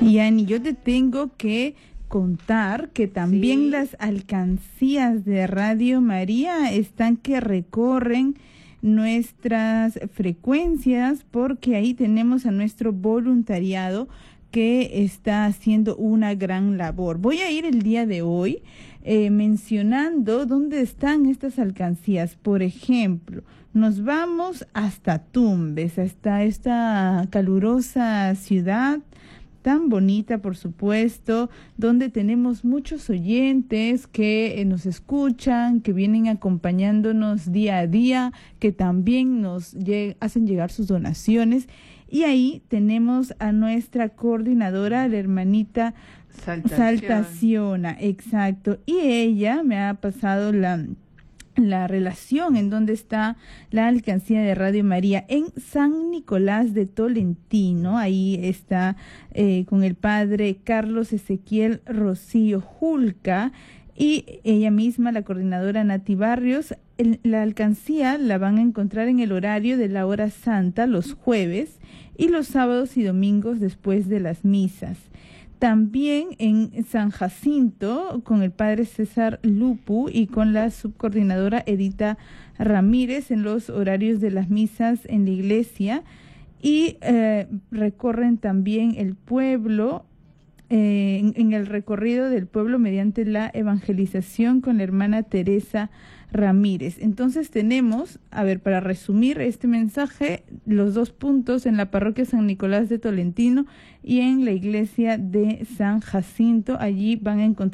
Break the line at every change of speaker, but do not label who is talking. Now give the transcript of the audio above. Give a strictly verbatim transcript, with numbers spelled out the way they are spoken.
Yani, yo te tengo que contar que también
Sí.
las alcancías de Radio María están que recorren nuestras frecuencias, porque ahí tenemos a nuestro voluntariado que está haciendo una gran labor. Voy a ir el día de hoy eh, mencionando dónde están estas alcancías. Por ejemplo, nos vamos hasta Tumbes, hasta esta calurosa ciudad tan bonita, por supuesto, donde tenemos muchos oyentes que eh, nos escuchan, que vienen acompañándonos día a día, que también nos lleg- hacen llegar sus donaciones. Y ahí tenemos a nuestra coordinadora, la hermanita
Saltación.
Saltaciona, exacto. Y ella me ha pasado la... la relación en donde está la alcancía de Radio María en San Nicolás de Tolentino. Ahí está eh, con el padre Carlos Ezequiel Rocío Julca y ella misma, la coordinadora Nati Barrios. El, la alcancía la van a encontrar en el horario de la hora santa los jueves y los sábados y domingos después de las misas. También en San Jacinto, con el padre César Lupu y con la subcoordinadora Edita Ramírez en los horarios de las misas en la iglesia. Y eh, recorren también el pueblo, eh, en, en el recorrido del pueblo mediante la evangelización con la hermana Teresa Ramírez. Entonces tenemos, a ver, para resumir este mensaje, los dos puntos en la parroquia San Nicolás de Tolentino y en la iglesia de San Jacinto. Allí van a encontrar